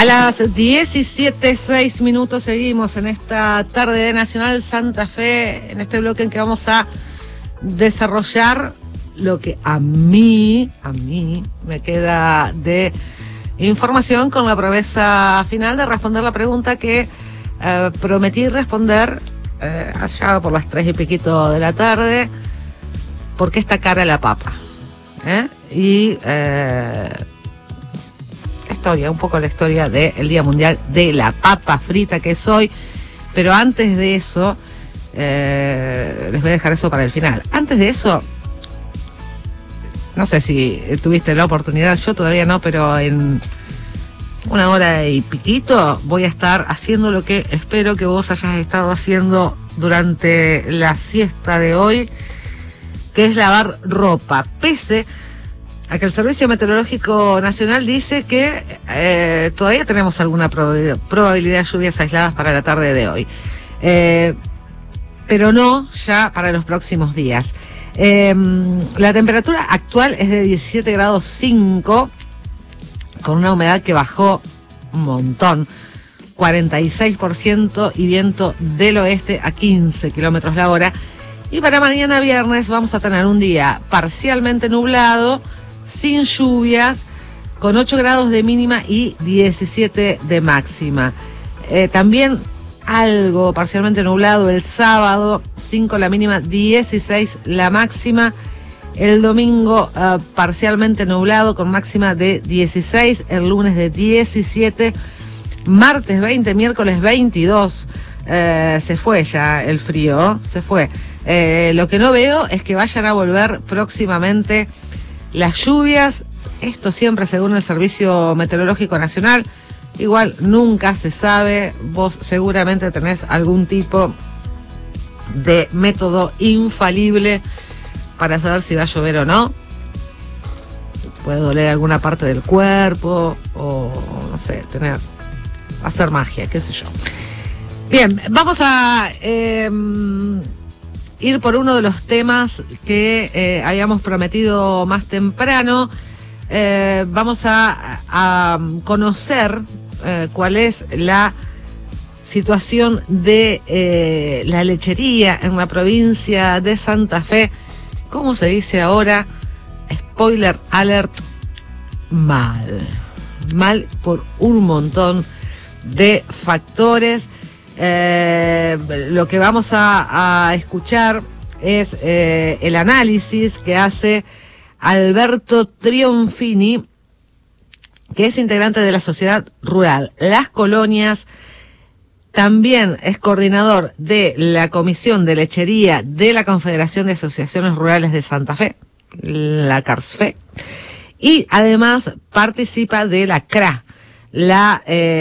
A las 17:06 seguimos en esta tarde de Nacional Santa Fe, en este bloque en que vamos a desarrollar lo que a mí me queda de información, con la promesa final de responder la pregunta que prometí responder allá por las 3 y piquito de la tarde. ¿Por qué está cara la papa? Un poco la historia del Día Mundial de la Papa Frita, que es hoy. Pero antes de eso, les voy a dejar eso para el final. Antes de eso, no sé si tuviste la oportunidad, yo todavía no, pero en 1 hora y piquito voy a estar haciendo lo que espero que vos hayas estado haciendo durante la siesta de hoy, que es lavar ropa, pese a que el Servicio Meteorológico Nacional dice que todavía tenemos alguna probabilidad de lluvias aisladas para la tarde de hoy, pero no ya para los próximos días. La temperatura actual es de 17 grados 5, con una humedad que bajó un montón, 46%, y viento del oeste a 15 kilómetros la hora. Y para mañana viernes vamos a tener un día parcialmente nublado, sin lluvias, con 8 grados de mínima y 17 de máxima. También algo parcialmente nublado el sábado, 5 la mínima, 16 la máxima. El domingo parcialmente nublado con máxima de 16, el lunes de 17, martes 20, miércoles 22. Se fue ya el frío, se fue. Lo que no veo es que vayan a volver próximamente las lluvias. Esto siempre según el Servicio Meteorológico Nacional. Igual nunca se sabe. Vos seguramente tenés algún tipo de método infalible para saber si va a llover o no. Puede doler alguna parte del cuerpo, o no sé, hacer magia, qué sé yo. Bien, vamos a ir por uno de los temas que habíamos prometido más temprano. Vamos a conocer cuál es la situación de la lechería en la provincia de Santa Fe. ¿Cómo se dice ahora? Spoiler alert, mal por un montón de factores. Lo que vamos a escuchar es el análisis que hace Alberto Trionfini, que es integrante de la Sociedad Rural Las Colonias. También es coordinador de la Comisión de Lechería de la Confederación de Asociaciones Rurales de Santa Fe, la CARSFE, y además participa de la CRA, la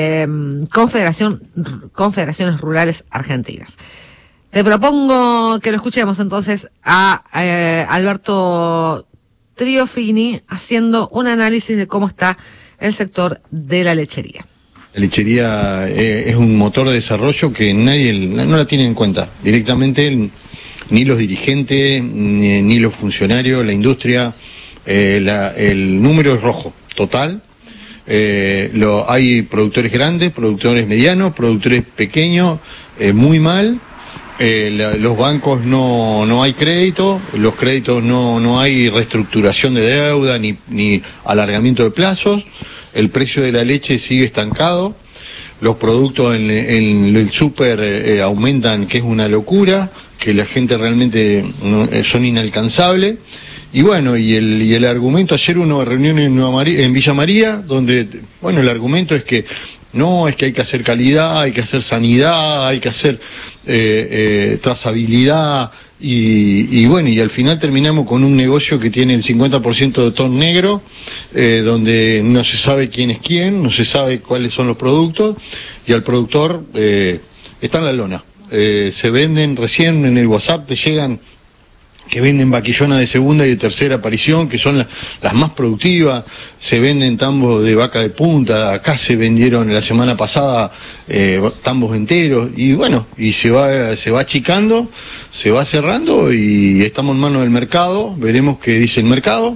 Confederaciones Rurales Argentinas. Te propongo que lo escuchemos entonces a Alberto Trionfini haciendo un análisis de cómo está el sector de la lechería. La lechería es un motor de desarrollo que nadie no la tiene en cuenta directamente, ni los dirigentes, ni los funcionarios, la industria. El número es rojo, total. Hay productores grandes, productores medianos, productores pequeños, muy mal. Los bancos no hay crédito, los créditos no hay reestructuración de deuda ni alargamiento de plazos. El precio de la leche sigue estancado, los productos en el súper aumentan, que es una locura, que la gente realmente son inalcanzables. Y bueno, y el argumento, ayer hubo una reunión en Villa María, donde, bueno, el argumento es que no, es que hay que hacer calidad, hay que hacer sanidad, hay que hacer trazabilidad, y bueno, y al final terminamos con un negocio que tiene el 50% de ton negro, donde no se sabe quién es quién, no se sabe cuáles son los productos, y al productor está en la lona. Se venden recién en el WhatsApp, te llegan que venden vaquillonas de segunda y de tercera aparición, que son las más productivas. Se venden tambos de vaca de punta, acá se vendieron la semana pasada tambos enteros, y bueno, y se va achicando, se va cerrando, y estamos en manos del mercado. Veremos qué dice el mercado.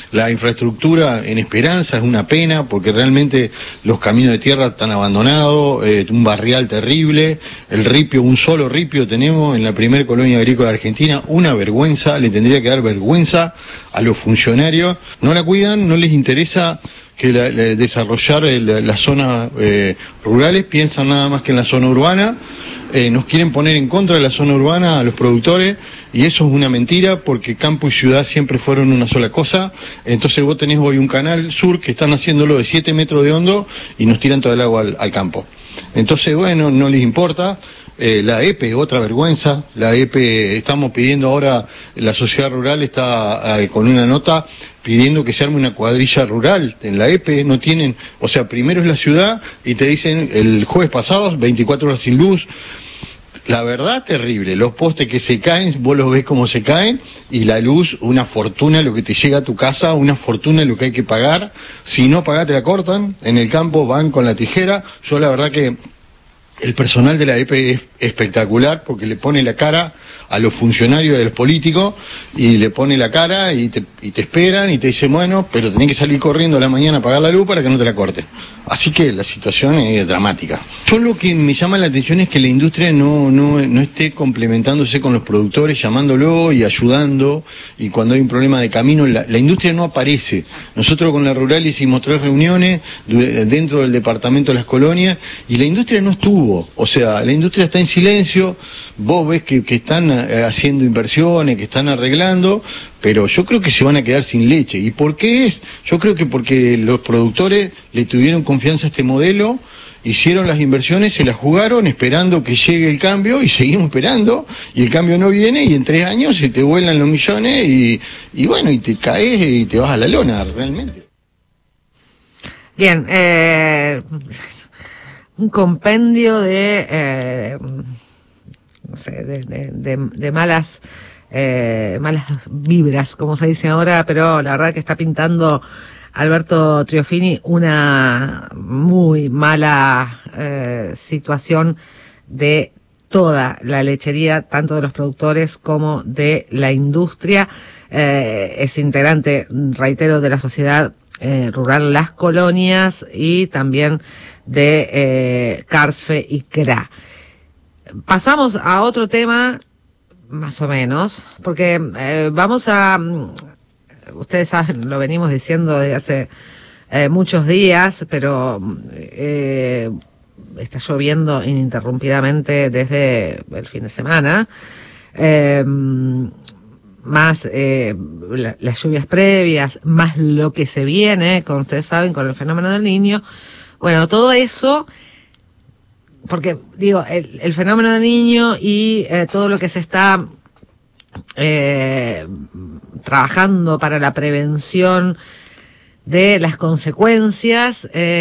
La infraestructura en Esperanza es una pena, porque realmente los caminos de tierra están abandonados, un barrial terrible, el ripio, un solo ripio tenemos en la primer colonia agrícola de Argentina, una vergüenza, le tendría que dar vergüenza a los funcionarios, no la cuidan, no les interesa que desarrollar las zonas rurales, piensan nada más que en la zona urbana. Nos quieren poner en contra de la zona urbana a los productores, y eso es una mentira, porque campo y ciudad siempre fueron una sola cosa. Entonces vos tenés hoy un canal sur que están haciéndolo de 7 metros de hondo y nos tiran todo el agua al campo. Entonces, bueno, no les importa. La EPE, otra vergüenza. La EPE, estamos pidiendo ahora, la sociedad rural está con una nota pidiendo que se arme una cuadrilla rural. En la EPE no tienen, o sea, primero es la ciudad y te dicen el jueves pasado 24 horas sin luz. La verdad, terrible. Los postes que se caen, vos los ves como se caen, y la luz, una fortuna lo que te llega a tu casa, una fortuna lo que hay que pagar. Si no pagás, te la cortan. En el campo van con la tijera. Yo la verdad que el personal de la EPE es espectacular, porque le pone la cara a los funcionarios y a los políticos, y le pone la cara y te esperan y te dicen, bueno, pero tenés que salir corriendo a la mañana a apagar la luz para que no te la corten. Así que la situación es dramática. Yo lo que me llama la atención es que la industria no esté complementándose con los productores, llamándolo y ayudando, y cuando hay un problema de camino, la industria no aparece. Nosotros con la rural hicimos 3 reuniones dentro del departamento de las colonias, y la industria no estuvo. O sea, la industria está en silencio, vos ves que están haciendo inversiones, que están arreglando, pero yo creo que se van a quedar sin leche. ¿Y por qué es? Yo creo que porque los productores le tuvieron confianza a este modelo, hicieron las inversiones, se las jugaron esperando que llegue el cambio, y seguimos esperando, y el cambio no viene, y en 3 años se te vuelan los millones, y bueno, y te caes y te vas a la lona, realmente. Bien, un compendio de no sé, de malas vibras, como se dice ahora, pero la verdad que está pintando Alberto Triofini una muy mala situación de toda la lechería, tanto de los productores como de la industria. Es integrante, reitero, de la sociedad rural Las Colonias, y también de CARSFE y CRA. Pasamos a otro tema, más o menos, porque vamos a, ustedes saben, lo venimos diciendo desde hace muchos días, pero está lloviendo ininterrumpidamente desde el fin de semana, más las lluvias previas, más lo que se viene, como ustedes saben, con el fenómeno del Niño. Bueno, todo eso, porque digo, el fenómeno del Niño y todo lo que se está trabajando para la prevención de las consecuencias,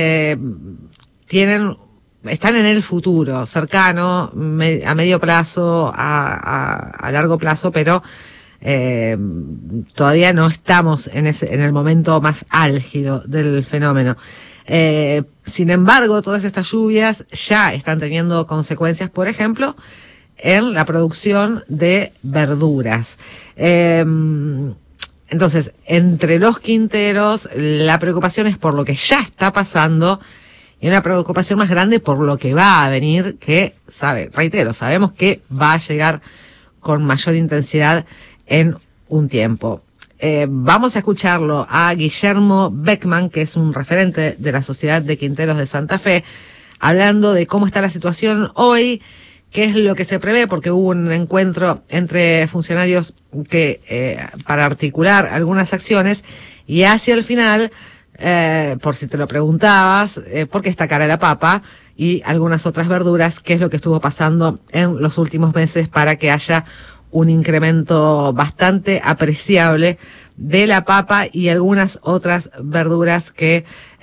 están en el futuro, cercano, a medio plazo, a largo plazo, pero todavía no estamos en el momento más álgido del fenómeno. Sin embargo, todas estas lluvias ya están teniendo consecuencias, por ejemplo, en la producción de verduras. Entonces, entre los quinteros, la preocupación es por lo que ya está pasando, y una preocupación más grande por lo que va a venir, que sabemos que va a llegar con mayor intensidad en un tiempo. Vamos a escucharlo a Guillermo Beckman, que es un referente de la Sociedad de Quinteros de Santa Fe, hablando de cómo está la situación hoy, qué es lo que se prevé, porque hubo un encuentro entre funcionarios para articular algunas acciones, y hacia el final, por si te lo preguntabas, por qué está cara la papa y algunas otras verduras, qué es lo que estuvo pasando en los últimos meses para que haya un incremento bastante apreciable de la papa y algunas otras verduras que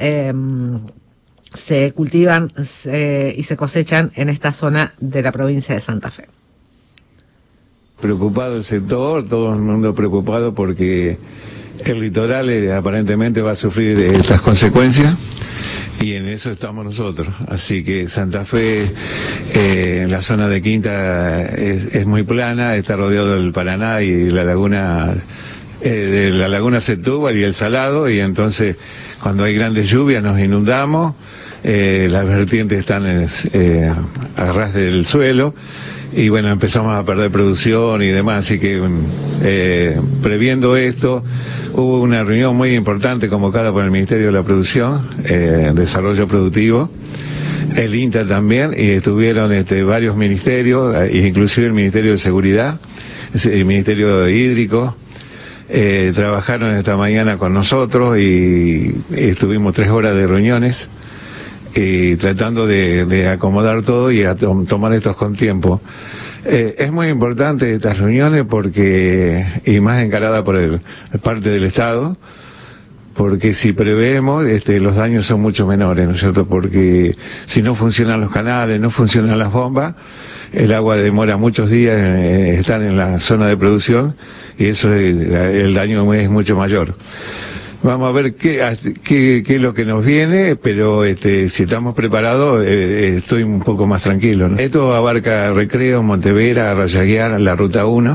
se cultivan y se cosechan en esta zona de la provincia de Santa Fe. Preocupado el sector, todo el mundo preocupado porque el litoral aparentemente va a sufrir estas consecuencias, y en eso estamos nosotros. Así que Santa Fe, en la zona de Quinta, es muy plana, está rodeado del Paraná y la laguna de la laguna Setúbal y el Salado, y entonces cuando hay grandes lluvias nos inundamos, las vertientes están a ras del suelo, y bueno, empezamos a perder producción y demás, así que previendo esto, hubo una reunión muy importante convocada por el Ministerio de la Producción, Desarrollo Productivo, el INTA también, y estuvieron varios ministerios, inclusive el Ministerio de Seguridad, el Ministerio Hídrico, trabajaron esta mañana con nosotros y estuvimos 3 horas de reuniones tratando de acomodar todo y tomar estos con tiempo. Es muy importante estas reuniones porque, y más encarada por parte del Estado, porque si preveemos, los daños son mucho menores, ¿no es cierto? Porque si no funcionan los canales, no funcionan las bombas, el agua demora muchos días en estar en la zona de producción, y eso el daño es mucho mayor. Vamos a ver qué es lo que nos viene, pero si estamos preparados, estoy un poco más tranquilo, ¿no? Esto abarca Recreo, Montevera, Rayaguiar, la Ruta 1.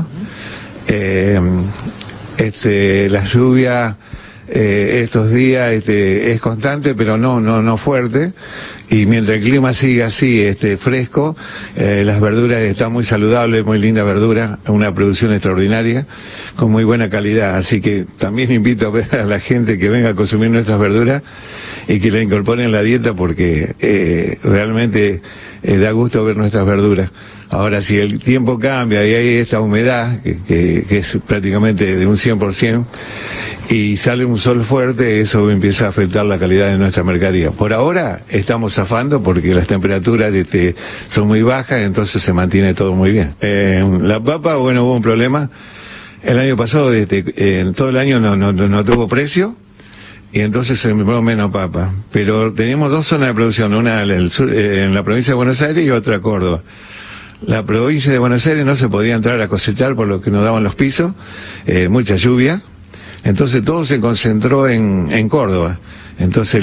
La lluvia estos días es constante, pero no fuerte, y mientras el clima sigue así fresco, las verduras están muy saludables, muy linda verdura, una producción extraordinaria con muy buena calidad, así que también invito a la gente que venga a consumir nuestras verduras y que la incorporen en la dieta, porque realmente da gusto ver nuestras verduras. Ahora, si el tiempo cambia y hay esta humedad, que es prácticamente de un 100%, y sale un sol fuerte, eso empieza a afectar la calidad de nuestra mercadería. Por ahora estamos zafando porque las temperaturas son muy bajas, entonces se mantiene todo muy bien. La papa, bueno, hubo un problema. El año pasado, en todo el año no tuvo precio, y entonces se sembró menos papa. Pero tenemos 2 zonas de producción, una en el sur, en la provincia de Buenos Aires, y otra Córdoba. La provincia de Buenos Aires no se podía entrar a cosechar por lo que nos daban los pisos, mucha lluvia. Entonces todo se concentró en Córdoba. Entonces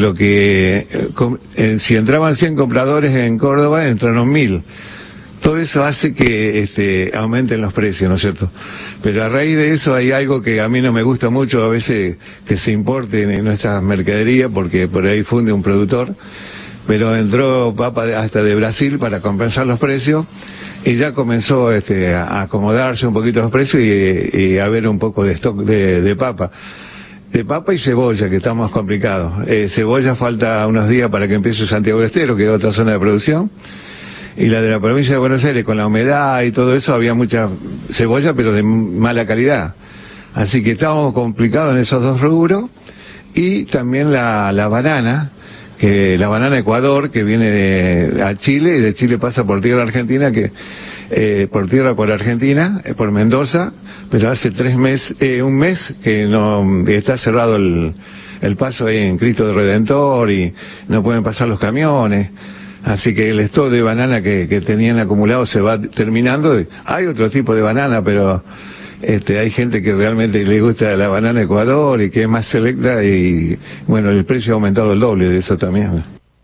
si entraban 100 compradores en Córdoba, entraron 1000. Todo eso hace que aumenten los precios, ¿no es cierto? Pero a raíz de eso hay algo que a mí no me gusta mucho, a veces, que se importe en nuestras mercaderías, porque por ahí funde un productor, pero entró papa hasta de Brasil para compensar los precios, y ya comenzó a acomodarse un poquito los precios y a haber un poco de stock de papa. De papa y cebolla, que estamos complicados. Cebolla falta unos días para que empiece Santiago del Estero, que es otra zona de producción. Y la de la provincia de Buenos Aires, con la humedad y todo eso, había mucha cebolla, pero de mala calidad. Así que estábamos complicados en esos 2 rubros. Y también la banana, que la banana Ecuador, que viene a Chile, y de Chile pasa por tierra argentina, por Argentina, por Mendoza, pero hace 1 mes que no está cerrado el paso ahí en Cristo del Redentor, y no pueden pasar los camiones. Así que el stock de banana que tenían acumulado se va terminando. Hay otro tipo de banana, pero hay gente que realmente le gusta la banana Ecuador y que es más selecta, y bueno, el precio ha aumentado el doble de eso también.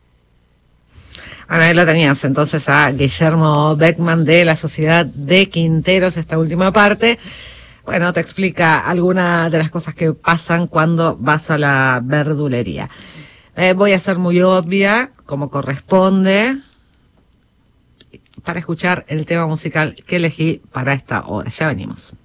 Ahí lo tenías entonces a Guillermo Beckman de la Sociedad de Quinteros, esta última parte. Bueno, te explica algunas de las cosas que pasan cuando vas a la verdulería. Voy a ser muy obvia, como corresponde, para escuchar el tema musical que elegí para esta hora. Ya venimos.